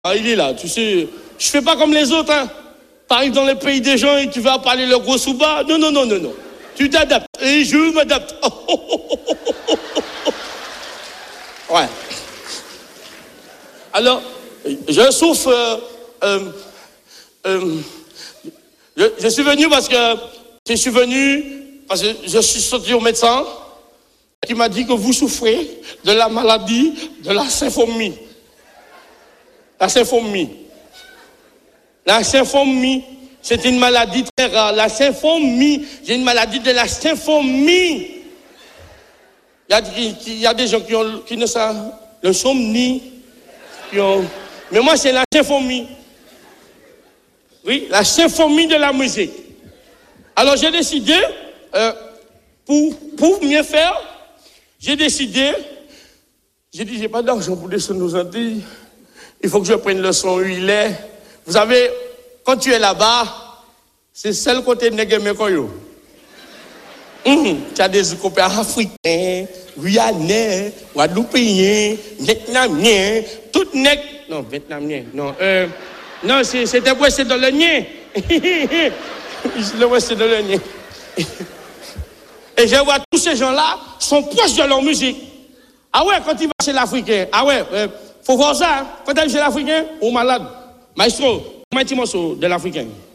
Ah, il est là, tu sais. Je fais pas comme les autres, hein. T'arrives dans les pays des gens et tu vas parler le gros sous-bas. Non, non, non, non, non. Tu t'adaptes. Et je m'adapte. Ouais. Alors, je souffre. Je suis venu parce que je suis sorti au médecin qui m'a dit que vous souffrez de la maladie de la symphomie. La symphomie. La symphomie, c'est une maladie très rare. La symphomie, j'ai une maladie de la symphomie. Il y a des gens qui ne savent l'insomnie. Mais moi, c'est la symphonie. Oui, la symphonie de la musique. Alors, j'ai décidé, pour mieux faire, j'ai dit, j'ai pas d'argent pour descendre aux Antilles. Il faut que je prenne le son où il est. Vous savez, quand tu es là-bas, c'est seul côté de Negemekoyo. Tu as des copains africains, guyanais, guadeloupéens, vietnamiens, tout nègres. Non, vietnamien, non. Non, c'était quoi, c'est dans le nien. C'est dans le nien. Et je vois tous ces gens-là sont proches de leur musique. Ah ouais, quand il va chez l'Africain, ah ouais, faut voir ça. Hein. Quand il va chez l'Africain, on malade. Maestro, un petit morceau de l'Africain.